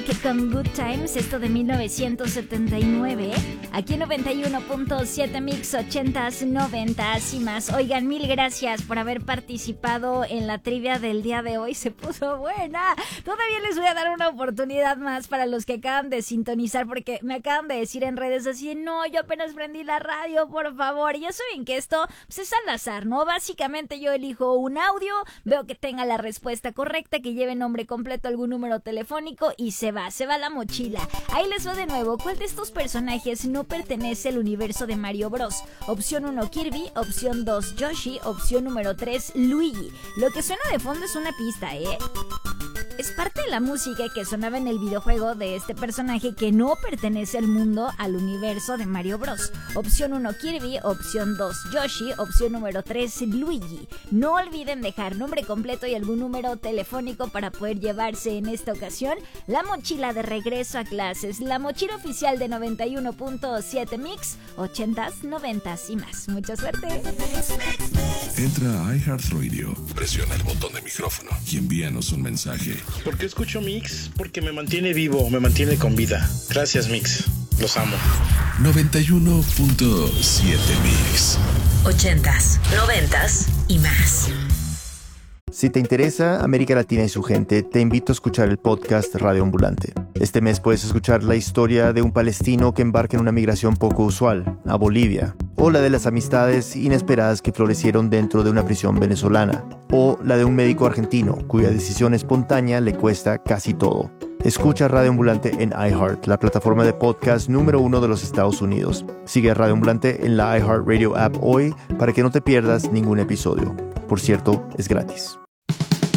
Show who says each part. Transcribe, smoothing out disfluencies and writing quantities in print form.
Speaker 1: Pink con Good Times, esto de 1979, aquí en 91.7 Mix, 80s, 90s y más. Oigan, mil gracias por haber participado en la trivia del día de hoy, se puso buena. Todavía les voy a dar una oportunidad más para los que acaban de sintonizar, porque me acaban de decir en redes así, no, yo apenas prendí la radio, por favor. Y ya saben que esto pues, es al azar, ¿no? Básicamente yo elijo un audio, veo que tenga la respuesta correcta, que lleve nombre completo, algún número telefónico y se va la mochila. Ahí les va de nuevo. ¿Cuál de estos personajes no pertenece al universo de Mario Bros? Opción 1, Kirby. Opción 2, Yoshi. Opción número 3, Luigi. Lo que suena de fondo es una pista, ¿eh? Es parte de la música que sonaba en el videojuego de este personaje que no pertenece al mundo, al universo de Mario Bros. Opción 1, Kirby. Opción 2, Yoshi. Opción número 3, Luigi. No olviden dejar nombre completo y algún número telefónico para poder llevarse en esta ocasión la mochila de regreso a clases. La mochila oficial de 91.7 Mix, 80s, 90s y más. Mucha suerte.
Speaker 2: Entra a iHeartRadio, presiona el botón de micrófono y envíanos un mensaje.
Speaker 3: ¿Por qué escucho Mix? Porque me mantiene vivo, me mantiene con vida. Gracias, Mix. Los amo.
Speaker 2: 91.7 Mix.
Speaker 4: 80s, 90s y más.
Speaker 5: Si te interesa América Latina y su gente, te invito a escuchar el podcast Radio Ambulante. Este mes puedes escuchar la historia de un palestino que embarca en una migración poco usual, a Bolivia, o la de las amistades inesperadas que florecieron dentro de una prisión venezolana, o la de un médico argentino cuya decisión espontánea le cuesta casi todo. Escucha Radio Ambulante en iHeart, la plataforma de podcast número 1 de los Estados Unidos. Sigue a Radio Ambulante en la iHeartRadio app hoy para que no te pierdas ningún episodio. Por cierto, es gratis.